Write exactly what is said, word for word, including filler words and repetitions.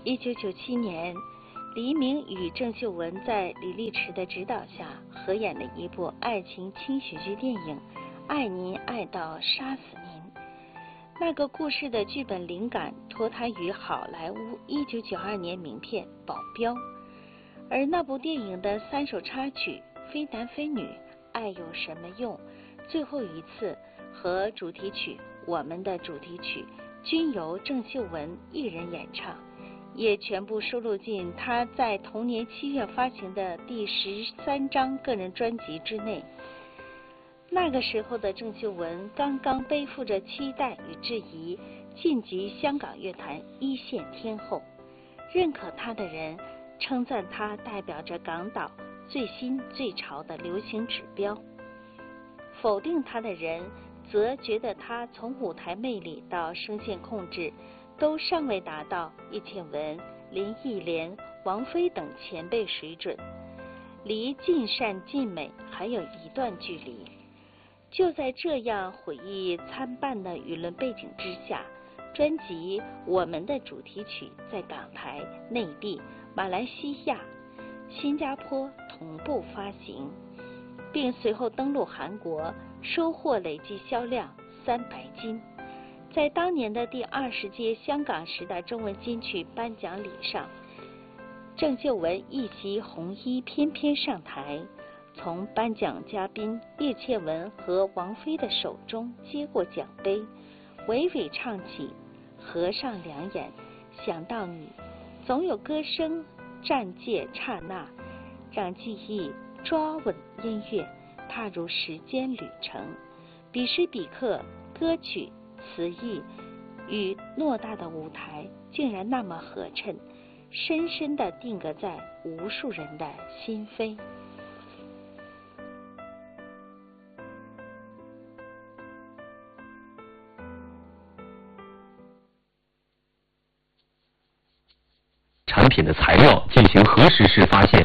一九九七年，黎明与郑秀文在李立池的指导下合演了一部爱情轻喜剧电影《爱您爱到杀死您》。那个故事的剧本灵感脱胎于好莱坞一九九二年名片《保镖》，而那部电影的三首插曲《非男非女》《爱有什么用》《最后一次》和主题曲《我们的主题曲》均由郑秀文一人演唱，也全部收录进她在同年七月发行的第十三张个人专辑之内。那个时候的郑秀文刚刚背负着期待与质疑，晋级香港乐坛一线天后。认可她的人称赞她代表着港岛最新最潮的流行指标，否定她的人则觉得她从舞台魅力到声线控制都尚未达到叶倩文、林忆莲、王菲等前辈水准，离尽善尽美还有一段距离。就在这样毁誉参半的舆论背景之下，专辑《我们的主题曲》在港台、内地、马来西亚、新加坡同步发行，并随后登陆韩国，收获累计销量三百金。在当年的第二十届香港十大中文金曲颁奖礼上，郑秀文一袭红衣翩翩上台，从颁奖嘉宾叶倩文和王菲的手中接过奖杯，娓娓唱起合上两眼想到你，总有歌声暂借刹那，让记忆抓稳音乐，踏入时间旅程。彼时彼刻，歌曲词意与偌大的舞台竟然那么合衬，深深地定格在无数人的心扉。 产品的材料进行核实时发现，